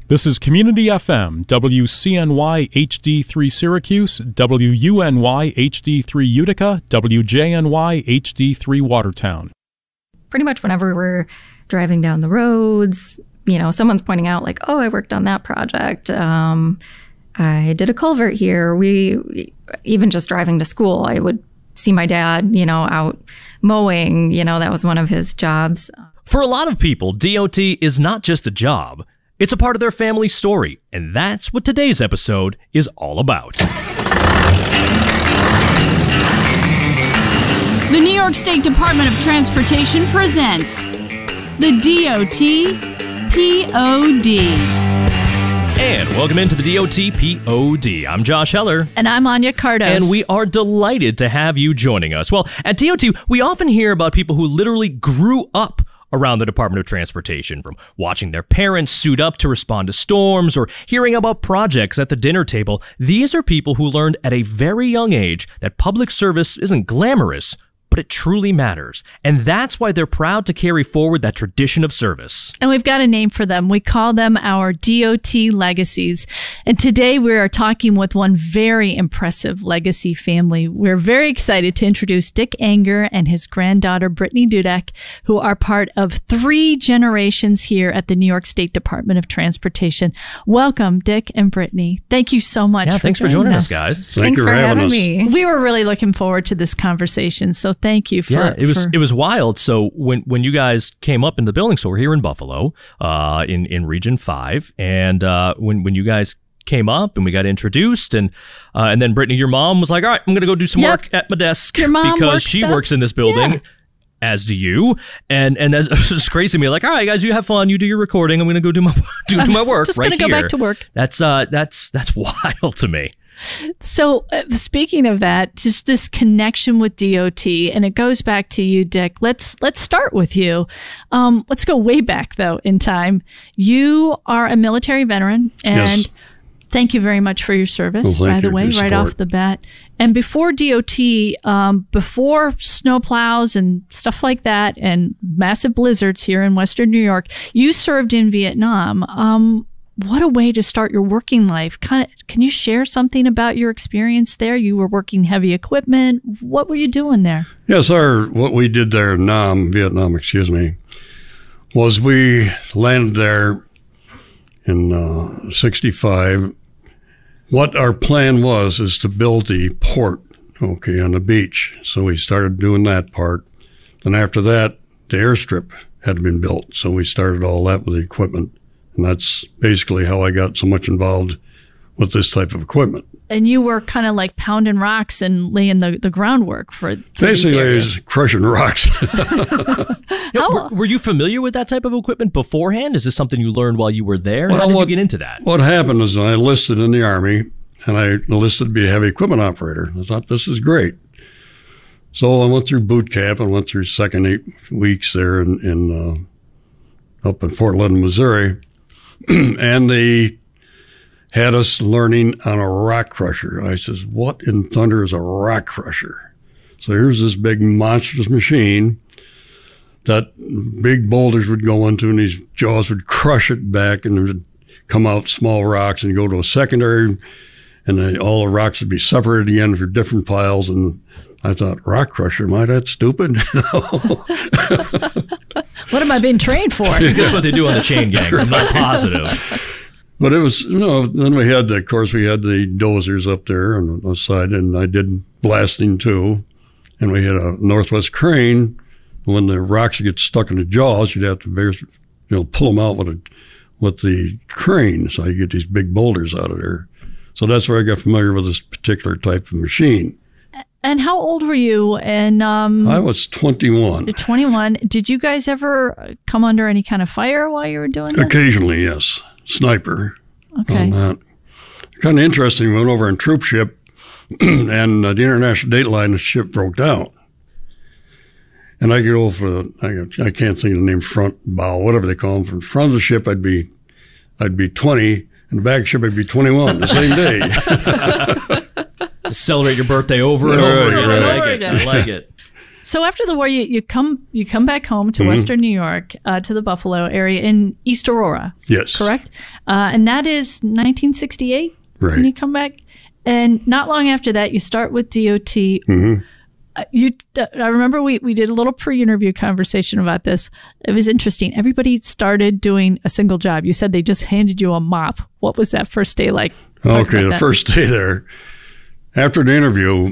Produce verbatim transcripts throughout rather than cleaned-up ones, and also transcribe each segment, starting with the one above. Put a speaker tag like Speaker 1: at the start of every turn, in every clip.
Speaker 1: This is Community F M, W C N Y H D three Syracuse, W U N Y H D three Utica, W J N Y H D three Watertown.
Speaker 2: Pretty much whenever we're driving down the roads, you know, someone's pointing out like, oh, I worked on that project. Um, I did a culvert here. We, even just driving to school, I would see my dad, you know, out mowing. You know, that was one of his jobs.
Speaker 3: For a lot of people, D O T is not just a job. It's a part of their family story, and that's what today's episode is all about.
Speaker 4: The New York State Department of Transportation presents the D O T P O D.
Speaker 3: And welcome into the D O T P O D. I'm Josh Heller.
Speaker 4: And I'm Anya Cardos.
Speaker 3: And we are delighted to have you joining us. Well, at D O T, we often hear about people who literally grew up around the Department of Transportation, from watching their parents suit up to respond to storms or hearing about projects at the dinner table. These are people who learned at a very young age that public service isn't glamorous, but it truly matters. And that's why they're proud to carry forward that tradition of service.
Speaker 4: And we've got a name for them. We call them our D O T legacies. And today we are talking with one very impressive legacy family. We're very excited to introduce Dick Anger and his granddaughter, Brittany Dudek, who are part of three generations here at the New York State Department of Transportation. Welcome, Dick and Brittany. Thank you so much.
Speaker 3: Yeah,
Speaker 4: for
Speaker 3: thanks
Speaker 4: joining
Speaker 3: for joining
Speaker 4: us,
Speaker 3: us, guys.
Speaker 5: Thank
Speaker 2: Thanks
Speaker 5: you
Speaker 2: for
Speaker 5: for having,
Speaker 2: having
Speaker 5: us.
Speaker 2: me.
Speaker 4: We were really looking forward to this conversation, so thank you for
Speaker 3: Yeah, it was
Speaker 4: for,
Speaker 3: it was wild. So when when you guys came up in the building, so we're here in Buffalo, uh, in in Region Five, and uh, when when you guys came up and we got introduced, and uh, and then Brittany, your mom was like, "All right, I'm gonna go do some
Speaker 4: Yep.
Speaker 3: work at my desk
Speaker 4: Your mom
Speaker 3: because
Speaker 4: works
Speaker 3: she
Speaker 4: stuff?
Speaker 3: works in this building."
Speaker 4: Yeah.
Speaker 3: As do you, and and as it's just crazy to me, like, all right, guys, you have fun, you do your recording. I'm gonna go do my do, do my work.
Speaker 4: Just
Speaker 3: right
Speaker 4: gonna go
Speaker 3: here.
Speaker 4: back to work.
Speaker 3: That's uh, that's that's wild to me.
Speaker 4: So uh, speaking of that, just this connection with D O T, and it goes back to you, Dick. Let's let's start with you. Um, let's go way back though in time. You are a military veteran, and
Speaker 5: Yes.
Speaker 4: thank you very much for your service.
Speaker 5: Well, thank
Speaker 4: by the
Speaker 5: you
Speaker 4: way,
Speaker 5: for your
Speaker 4: right
Speaker 5: support.
Speaker 4: off the bat. And before D O T, um, before snowplows and stuff like that, and massive blizzards here in Western New York, you served in Vietnam. Um, What a way to start your working life. Kind of, can you share something about your experience there? You were working heavy equipment. What were you doing there?
Speaker 5: Yes, our what we did there in Nam, Vietnam, excuse me, was we landed there in uh, sixty-five. What our plan was is to build the port, okay, on the beach. So we started doing that part. Then after that, the airstrip had been built. So we started all that with the equipment. And that's basically how I got so much involved with this type of equipment.
Speaker 4: And you were kind of like pounding rocks and laying the, the groundwork for, for these
Speaker 5: Basically,
Speaker 4: areas.
Speaker 5: it's crushing rocks.
Speaker 3: Yeah, were, were you familiar with that type of equipment beforehand? Is this something you learned while you were there? How
Speaker 5: Well,
Speaker 3: did
Speaker 5: what-
Speaker 3: you get into that?
Speaker 5: What happened is I enlisted in the Army, and I enlisted to be a heavy equipment operator. I thought, this is great. So I went through boot camp and went through second eight weeks there in, in uh, up in Fort Lynden, Missouri. And they had us learning on a rock crusher. I says, what in thunder is a rock crusher? So here's this big monstrous machine that big boulders would go into, and these jaws would crush it back, and there would come out small rocks and go to a secondary, and then all the rocks would be separated again for different piles. And I thought, rock crusher, am I that stupid?
Speaker 4: What am I being trained for?
Speaker 3: I think that's what they do on the chain gangs. I'm not positive.
Speaker 5: But it was, you know, then we had, the, of course, we had the dozers up there on the side, and I did blasting too. And we had a Northwest crane. When the rocks would get stuck in the jaws, you'd have to, very, you know, pull them out with a, with the crane, so you get these big boulders out of there. So that's where I got familiar with this particular type of machine.
Speaker 4: And how old were you? And um,
Speaker 5: I was twenty-one.
Speaker 4: twenty-one. Did you guys ever come under any kind of fire while you were doing this?
Speaker 5: Occasionally, yes. Sniper
Speaker 4: Okay.
Speaker 5: on that. Kind of interesting. We went over in troop ship, and uh, the international date line, the ship broke down. And I get over, I, I can't think of the name, front bow, whatever they call them. From front of the ship, I'd be, I'd be twenty, and the back of the ship, I'd be twenty-one the same day.
Speaker 3: Celebrate your birthday over and
Speaker 5: Right,
Speaker 3: over again.
Speaker 5: right.
Speaker 3: I like it. I like it.
Speaker 4: So after the war, you, you come you come back home to mm-hmm. Western New York, uh, to the Buffalo area in East Aurora.
Speaker 5: Yes.
Speaker 4: Correct? Uh, and that is nineteen sixty-eight
Speaker 5: right.
Speaker 4: when you come back. And not long after that, you start with D O T.
Speaker 5: Mm-hmm.
Speaker 4: Uh, you, uh, I remember we, we did a little pre-interview conversation about this. It was interesting. Everybody started doing a single job. You said they just handed you a mop. What was that first day like? Talk
Speaker 5: okay, the
Speaker 4: that.
Speaker 5: first day there, after the interview,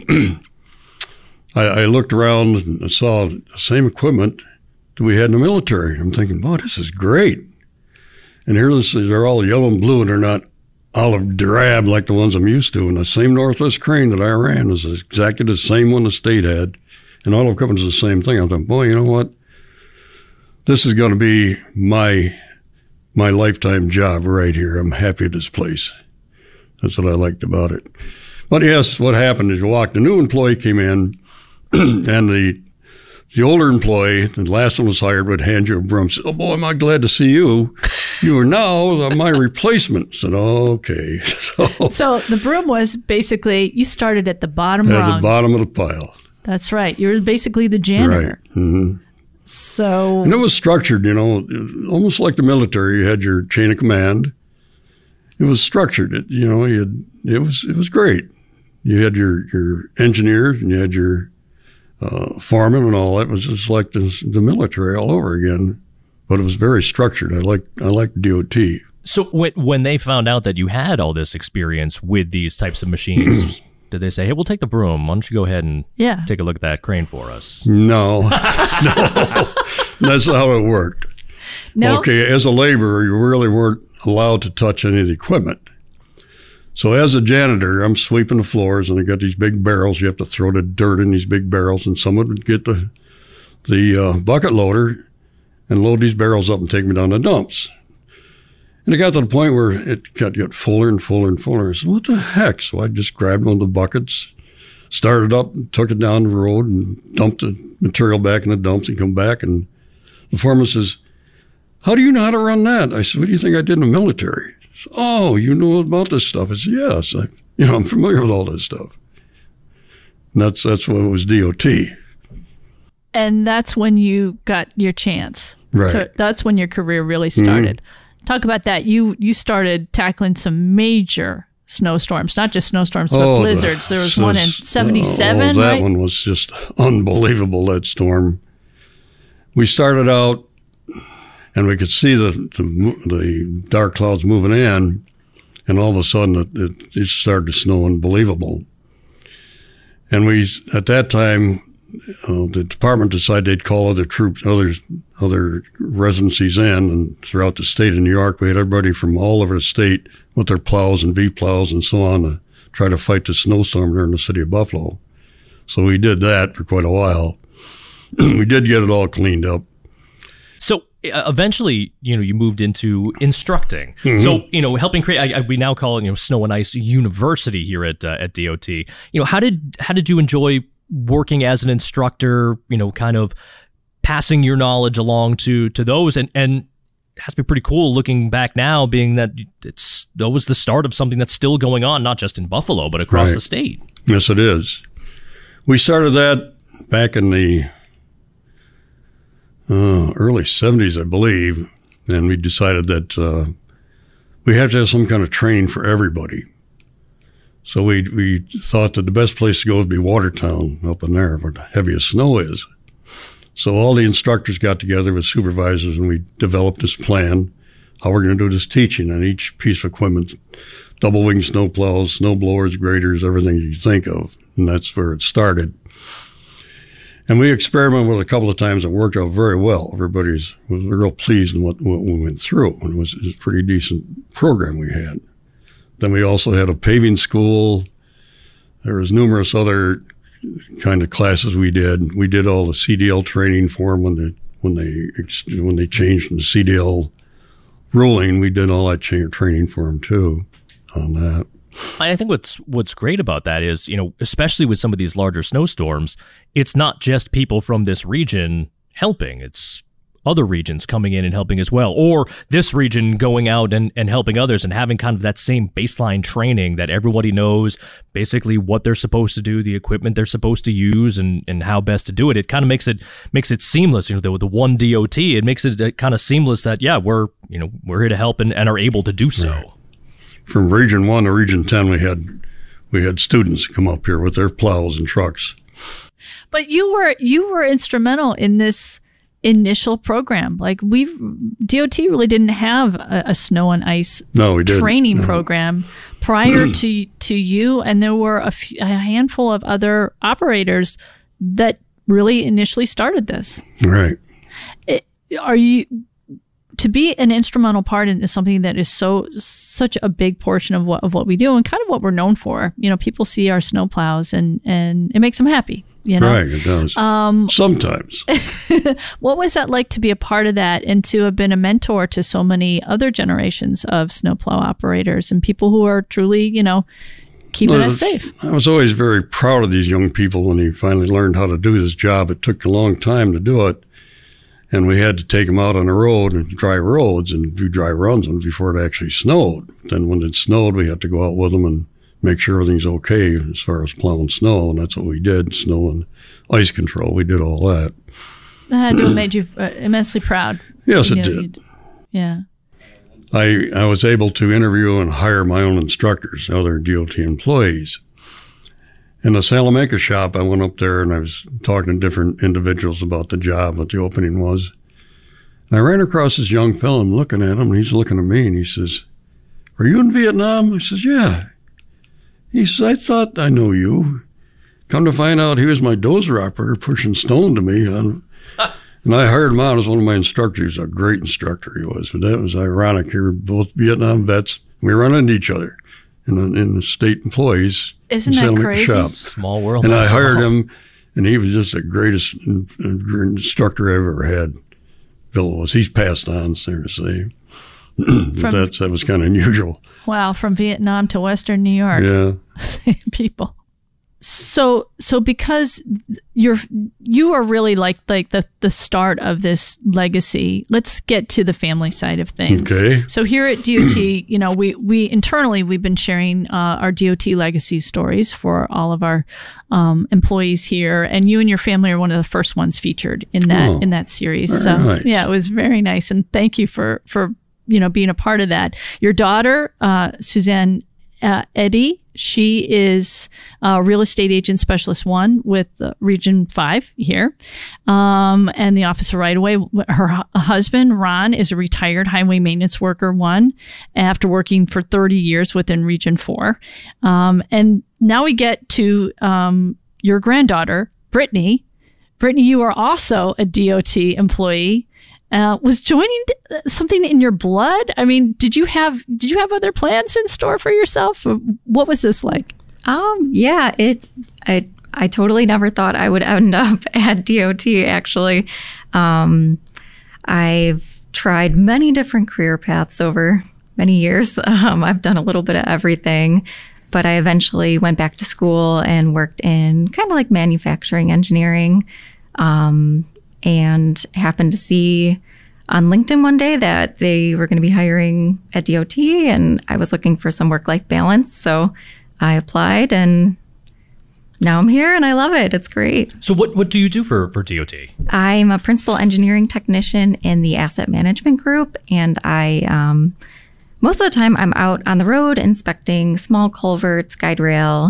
Speaker 5: I, I looked around and saw the same equipment that we had in the military. I'm thinking, boy, this is great. And here this is, they're all yellow and blue, and they're not olive drab like the ones I'm used to. And the same Northwest crane that I ran is exactly the same one the state had. And all of equipment is the same thing. I thought, boy, you know what? This is going to be my my lifetime job right here. I'm happy at this place. That's what I liked about it. But yes, what happened is you walked, a new employee came in, and the the older employee, the last one was hired, would hand you a broom. Said, oh, boy, am I glad to see you. You are now my replacement. I said, okay. So,
Speaker 4: so the broom was basically, you started at the bottom
Speaker 5: at
Speaker 4: rung.
Speaker 5: the bottom of the pile.
Speaker 4: That's right. You were basically the janitor.
Speaker 5: Right. Mm-hmm.
Speaker 4: So.
Speaker 5: And it was structured, you know, almost like the military. You had your chain of command. It was structured. It, you know, you had, it was it was great. You had your, your engineers and you had your uh, foremen and all that. It was just like the, the military all over again. But it was very structured. I like I like D O T.
Speaker 3: So when when they found out that you had all this experience with these types of machines, did they say, hey, we'll take the broom. Why don't you go ahead and
Speaker 4: yeah.
Speaker 3: take a look at that crane for us?
Speaker 5: No. No. That's not how it worked.
Speaker 4: No.
Speaker 5: Okay, as a laborer, you really weren't allowed to touch any of the equipment. So as a janitor, I'm sweeping the floors, and I got these big barrels. You have to throw the dirt in these big barrels, and someone would get the the uh, bucket loader and load these barrels up and take me down the dumps. And it got to the point where it got, got fuller and fuller and fuller. I said, what the heck? So I just grabbed one of the buckets, started up, and took it down the road, and dumped the material back in the dumps and come back. And the foreman says, how do you know how to run that? I said, what do you think I did in the military? Said, oh, you know about this stuff? I said, yes. I, you know, I'm familiar with all this stuff. And that's, that's what it was, D O T.
Speaker 4: And that's when you got your chance.
Speaker 5: Right.
Speaker 4: So that's when your career really started. Mm-hmm. Talk about that. You you started tackling some major snowstorms, not just snowstorms, but
Speaker 5: oh,
Speaker 4: blizzards. There was
Speaker 5: the,
Speaker 4: one in seventy-seven,
Speaker 5: oh, that
Speaker 4: right?
Speaker 5: one was just unbelievable, that storm. We started out, and we could see the the, the dark clouds moving in, and all of a sudden it, it, it started to snow unbelievable. And we, at that time, Uh, the department decided they'd call other troops, other other residencies in, and throughout the state of New York, we had everybody from all over the state with their plows and V-plows and so on to try to fight the snowstorm there in the city of Buffalo. So we did that for quite a while. We did get it all cleaned up.
Speaker 3: So uh, eventually, you know, you moved into instructing.
Speaker 5: Mm-hmm.
Speaker 3: So, you know, helping create. I, I, we now call it, you know, Snow and Ice University here at uh, at D O T. You know, how did how did you enjoy working as an instructor, you know, kind of passing your knowledge along to, to those, and, and it has to be pretty cool looking back now, being that it's, that was the start of something that's still going on, not just in Buffalo, but across
Speaker 5: right.
Speaker 3: the state.
Speaker 5: Yes, it is. We started that back in the uh, early seventies, I believe, and we decided that uh, we had to have some kind of training for everybody. So we we thought that the best place to go would be Watertown, up in there, where the heaviest snow is. So all the instructors got together with supervisors, and we developed this plan, how we're going to do this teaching on each piece of equipment, double-wing snow plows, snow blowers, graders, everything you think of. And that's where it started. And we experimented with it a couple of times. It worked out very well. Everybody was, was real pleased with what, what we went through. And it was, it was a pretty decent program we had. Then we also had a paving school. There was numerous other kind of classes we did. We did all the C D L training for them when they when they when they changed from the C D L ruling. We did all that training for them too on that.
Speaker 3: I think what's what's great about that is, you know, especially with some of these larger snowstorms, it's not just people from this region helping. It's other regions coming in and helping as well, or this region going out and, and helping others and having kind of that same baseline training that everybody knows basically what they're supposed to do, the equipment they're supposed to use, and, and how best to do it. It kind of makes it makes it seamless. You know, with the one D O T, it makes it uh, kind of seamless that, yeah, we're, you know, we're here to help and, and are able to do so.
Speaker 5: Right. From Region one to Region ten, we had we had students come up here with their plows and trucks.
Speaker 4: But you were you were instrumental in this initial program. Like we, D O T really didn't have a, a snow and ice
Speaker 5: no, we
Speaker 4: training
Speaker 5: no.
Speaker 4: program prior to to you, and there were a, few, a handful of other operators that really initially started this.
Speaker 5: Right.
Speaker 4: It, are you to be an instrumental part in something that is so such a big portion of what of what we do and kind of what we're known for? You know, people see our snow plows and and it makes them happy. You know?
Speaker 5: Right, it does. Um, Sometimes.
Speaker 4: What was that like to be a part of that and to have been a mentor to so many other generations of snowplow operators and people who are truly, you know, keeping well, us safe?
Speaker 5: I was always very proud of these young people when they finally learned how to do this job. It took a long time to do it, and we had to take them out on the road and dry roads and do dry runs before it actually snowed. Then when it snowed, we had to go out with them and make sure everything's okay as far as plowing snow, and that's what we did, snow and ice control. We did all that.
Speaker 4: That had to have made you uh, immensely proud.
Speaker 5: Yes, it
Speaker 4: you know,
Speaker 5: did.
Speaker 4: Yeah.
Speaker 5: I I was able to interview and hire my own instructors, other D O T employees. In the Salamanca shop, I went up there and I was talking to different individuals about the job, what the opening was. And I ran across this young fellow, I'm looking at him, and he's looking at me, and he says, "Are you in Vietnam?" I says, "Yeah." He says, "I thought I know you. Come to find out, he was my dozer operator pushing stone to me." And I hired him on as one of my instructors. He was a great instructor, he was. But that was ironic. We were both Vietnam vets. We run into each other in the, in the state employees.
Speaker 4: Isn't
Speaker 5: in
Speaker 4: that crazy?
Speaker 5: Shop.
Speaker 3: Small world.
Speaker 5: And I hired him, and he was just the greatest instructor I ever had. Bill was. He's passed on, it's fair to say. But that's, that was kind of unusual.
Speaker 4: Wow, from Vietnam to Western New York.
Speaker 5: Yeah.
Speaker 4: Same people. So so because you're you are really like like the the start of this legacy. Let's get to the family side of things.
Speaker 5: Okay.
Speaker 4: So here at D O T, you know, we we internally we've been sharing uh, our D O T legacy stories for all of our um, employees here, and you and your family are one of the first ones featured in that
Speaker 5: oh,
Speaker 4: in that series.
Speaker 5: very
Speaker 4: So
Speaker 5: nice.
Speaker 4: yeah, it was very nice, and thank you for for you know being a part of that. Your daughter, uh, Suzanne uh, Eddy. She is a real estate agent specialist one with uh, Region five here, um, and the Office of Right Away. Her hu- husband, Ron, is a retired highway maintenance worker one after working for thirty years within Region four. Um, and now we get to um, your granddaughter, Brittany. Brittany, you are also a D O T employee. Uh, was joining something in your blood? I mean, did you have did you have other plans in store for yourself? What was this like?
Speaker 2: Um, yeah, it. I I totally never thought I would end up at D O T. Actually, um, I've tried many different career paths over many years. Um, I've done a little bit of everything, but I eventually went back to school and worked in kind of like manufacturing engineering. Um, and happened to see on LinkedIn one day that they were going to be hiring at D O T, and I was looking for some work-life balance. So I applied, and now I'm here, and I love it. It's great.
Speaker 3: So what, what do you do for, for D O T?
Speaker 2: I'm a principal engineering technician in the asset management group, and I, um, most of the time, I'm out on the road inspecting small culverts, guide rail,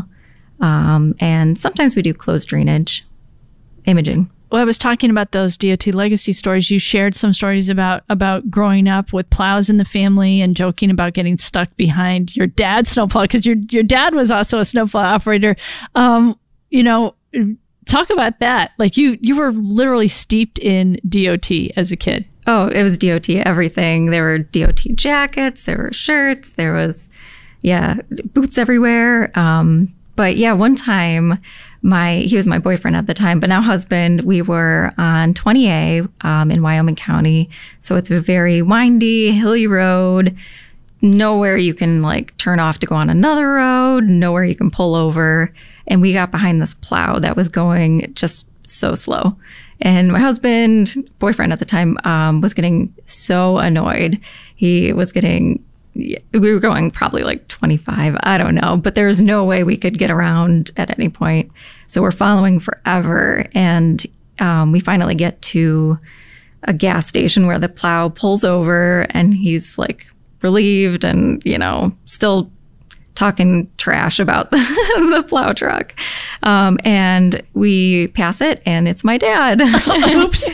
Speaker 2: um, and sometimes we do closed drainage imaging.
Speaker 4: Well, I was talking about those D O T legacy stories. You shared some stories about about growing up with plows in the family and joking about getting stuck behind your dad's snowplow because your your dad was also a snowplow operator. Um, you know, talk about that. Like you you were literally steeped in D O T as a kid.
Speaker 2: Oh, it was D O T everything. There were D O T jackets, there were shirts, there was, yeah, boots everywhere. Um, but yeah, one time, my he was my boyfriend at the time, but now husband, we were on twenty A um, in Wyoming County. So it's a very windy, hilly road. Nowhere you can like turn off to go on another road, nowhere you can pull over. And we got behind this plow that was going just so slow. And my husband, boyfriend at the time, um, was getting so annoyed. He was getting, we were going probably like twenty-five, I don't know, but there was no way we could get around at any point. So we're following forever. And um, we finally get to a gas station where the plow pulls over, and he's like relieved and, you know, still talking trash about the, the plow truck. Um, and we pass it, and it's my dad. Oops.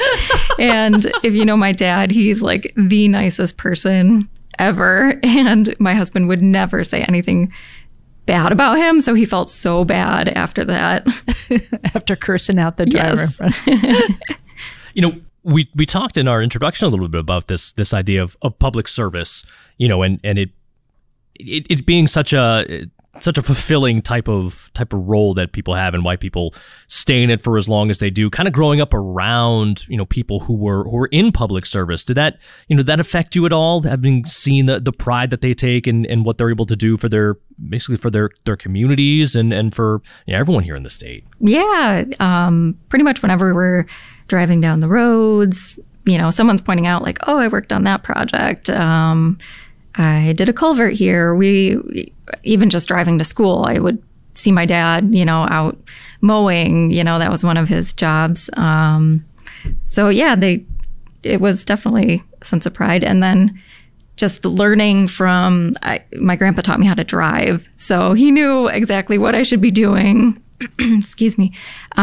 Speaker 2: And if you know my dad, he's like the nicest person ever. And my husband would never say anything bad about him. So he felt so bad after that.
Speaker 4: After cursing out the driver.
Speaker 2: Yes.
Speaker 3: You know, we we talked in our introduction a little bit about this this idea of, of public service, you know, and, and it, it it being such a such a fulfilling type of type of role that people have, and why people stay in it for as long as they do. Kind of growing up around, you know, people who were who were in public service. Did that, you know, that affect you at all? Having seen the, the pride that they take and, and what they're able to do for their basically for their, their communities and, and for, you know, everyone here in the state.
Speaker 2: Yeah. Um, pretty much whenever we're driving down the roads, you know, someone's pointing out like, oh, I worked on that project. Um, I did a culvert here. We, even just driving to school, I would see my dad, you know, out mowing, you know, that was one of his jobs. Um, so yeah, they, it was definitely a sense of pride. And then just learning from, I, my grandpa taught me how to drive. So he knew exactly what I should be doing, excuse me,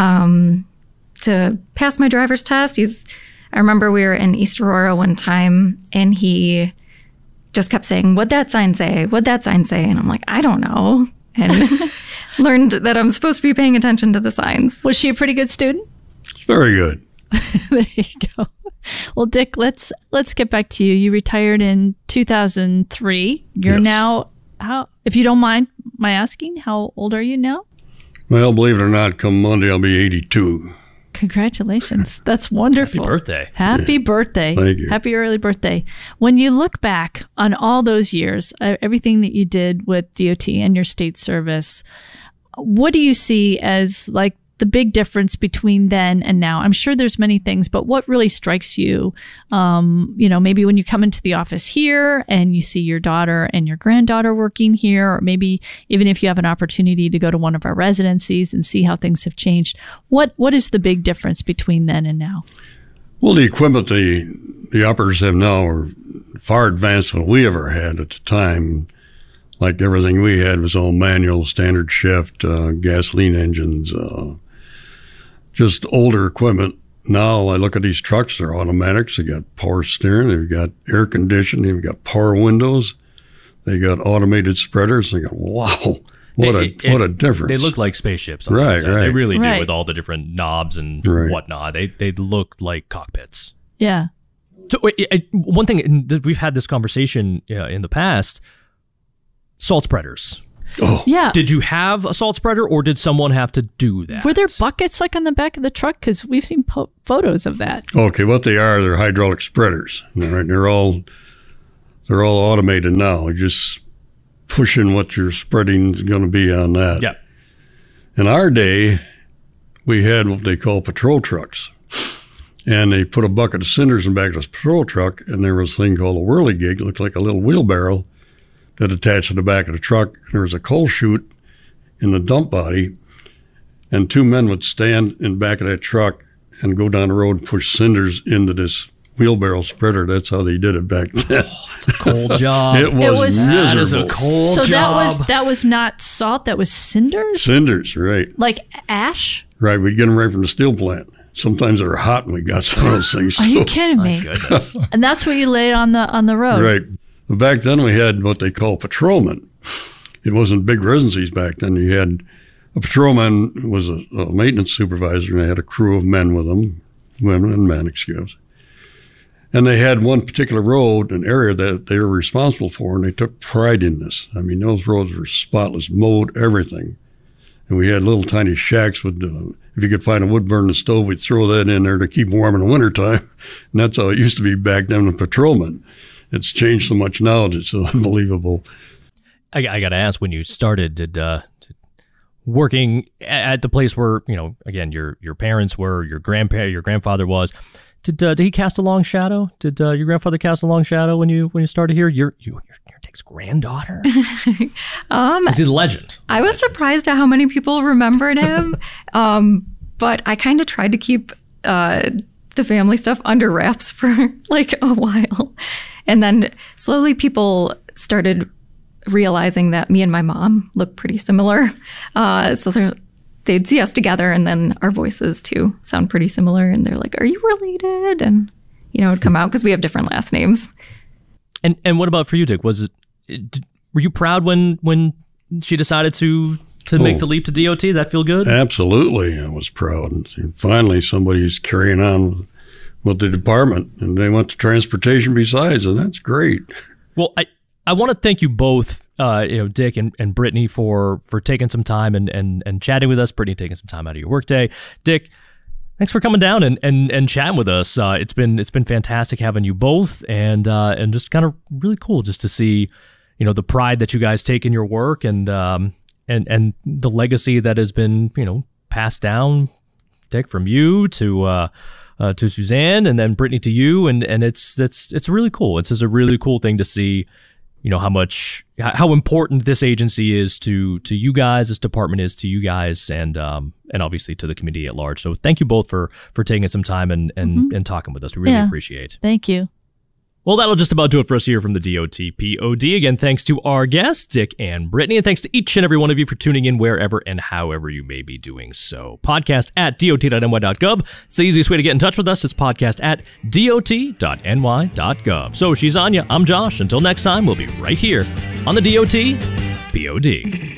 Speaker 2: um, to pass my driver's test. He's, I remember we were in East Aurora one time, and he just kept saying, what'd that sign say? What'd that sign say? And I'm like, I don't know. And learned that I'm supposed to be paying attention to the signs.
Speaker 4: Was she a pretty good student?
Speaker 5: Very good.
Speaker 4: There you go. Well, Dick, let's let's get back to you. You retired in two thousand three. You're
Speaker 5: Yes.
Speaker 4: now, how, if you don't mind my asking, how old are you now?
Speaker 5: Well, believe it or not, come Monday, I'll be eighty-two.
Speaker 4: Congratulations. That's wonderful.
Speaker 3: Happy birthday.
Speaker 4: Happy
Speaker 5: Yeah.
Speaker 4: birthday.
Speaker 5: Thank you.
Speaker 4: Happy early birthday. When you look back on all those years, uh, everything that you did with D O T and your state service, what do you see as like the big difference between then and now? I'm sure there's many things, but what really strikes you, um, you know, maybe when you come into the office here and you see your daughter and your granddaughter working here, or maybe even if you have an opportunity to go to one of our residencies and see how things have changed, what what is the big difference between then and now?
Speaker 5: Well, the equipment the the operators have now are far advanced than we ever had at the time. Like everything we had was all manual, standard shift, uh, gasoline engines, uh, just older equipment. Now I look at these trucks, they're automatics. They got power steering, they've got air conditioning, they've got power windows, they got automated spreaders. They go, wow, what a
Speaker 3: It- it-
Speaker 5: what a difference.
Speaker 3: They look like spaceships. On the
Speaker 5: Right,
Speaker 3: inside. They
Speaker 5: right.
Speaker 3: really
Speaker 4: Right.
Speaker 3: do, with all the different knobs and
Speaker 5: Right.
Speaker 3: whatnot. They they look like cockpits.
Speaker 4: Yeah.
Speaker 3: So wait, I- one thing, and th- we've had this conversation uh, in the past, salt spreaders.
Speaker 5: Oh,
Speaker 4: Yeah.
Speaker 3: Did you have a salt spreader, or did someone have to do that?
Speaker 4: Were there buckets like on the back of the truck? Because we've seen po- photos of that.
Speaker 5: okay, what they are, they're hydraulic spreaders. All right, they're all they're all automated now. You're just pushing what your spreading is going to be on that.
Speaker 3: Yeah.
Speaker 5: In our day, we had what they call patrol trucks. And they put a bucket of cinders in the back of this patrol truck, and there was a thing called a whirligig. It looked like a little wheelbarrow that attached to the back of the truck. And there was a coal chute in the dump body, and two men would stand in the back of that truck and go down the road and push cinders into this wheelbarrow spreader. That's how they did it back then.
Speaker 3: It's a cold job.
Speaker 5: It was,
Speaker 4: was-
Speaker 5: miserable.
Speaker 3: That is a cold
Speaker 4: so
Speaker 3: job.
Speaker 4: that was that was not salt. That was cinders,
Speaker 5: Cinders, right.
Speaker 4: like ash.
Speaker 5: Right, we'd get them right from the steel plant. Sometimes they were hot when we got some of those things.
Speaker 4: Are you
Speaker 5: too.
Speaker 4: kidding
Speaker 3: My
Speaker 4: me?
Speaker 3: goodness.
Speaker 4: And that's what you laid on the on the road.
Speaker 5: Right. But back then we had what they call patrolmen. It wasn't big residencies back then. You had a patrolman who was a, a maintenance supervisor, and they had a crew of men with them, women and men, excuse. And they had one particular road, an area that they were responsible for, and they took pride in this. I mean, those roads were spotless, mowed, everything. And we had little tiny shacks with, uh, if you could find a wood burning stove, we'd throw that in there to keep warm in the wintertime. And that's how it used to be back then with patrolmen. It's changed so much now that it's unbelievable.
Speaker 3: I, I got to ask, when you started, did uh, did- working at the place where, you know, again, your your parents were, your grandpa, your grandfather was. Did uh, did he cast a long shadow? Did uh, your grandfather cast a long shadow when you when you started here? You're you, you're, you're Dick's granddaughter.
Speaker 2: um,
Speaker 3: he's a legend.
Speaker 2: I was surprised at how many people remembered him, um, but I kind of tried to keep uh, the family stuff under wraps for like a while, and then slowly people started realizing that me and my mom look pretty similar. Uh, so they're. They'd see us together, and then our voices too sound pretty similar. And they're like, "Are you related?" And you know, it'd come out because we have different last names.
Speaker 3: And and what about for you, Dick? Was it? Did, were you proud when when she decided to to oh, make the leap to D O T? That feel good?
Speaker 5: Absolutely, I was proud. And finally, somebody's carrying on with the department, and they went to transportation besides, and that's great.
Speaker 3: Well, I. I want to thank you both, uh, you know, Dick and, and Brittany, for for taking some time and, and, and chatting with us. Brittany taking some time out of your workday. Dick, thanks for coming down and, and, and chatting with us. Uh, it's been it's been fantastic having you both, and uh, and just kind of really cool just to see, you know, the pride that you guys take in your work, and um and and the legacy that has been, you know, passed down, Dick, from you to uh, uh to Suzanne, and then Brittany to you, and and it's it's it's really cool. It's just a really cool thing to see. You know, how much, how important this agency is to to you guys, this department is to you guys, and um and obviously to the community at large. So thank you both for for taking some time and and, mm-hmm. and talking with us. We really
Speaker 4: yeah.
Speaker 3: appreciate.
Speaker 4: Thank you.
Speaker 3: Well, that'll just about do it for us here from the D O T P O D. Again, thanks to our guests, Dick and Brittany, and thanks to each and every one of you for tuning in wherever and however you may be doing so. Podcast at dot dot n y dot gov. It's the easiest way to get in touch with us. It's podcast at dot dot n y dot gov. So she's Anya. I'm Josh. Until next time, we'll be right here on the D O T P O D.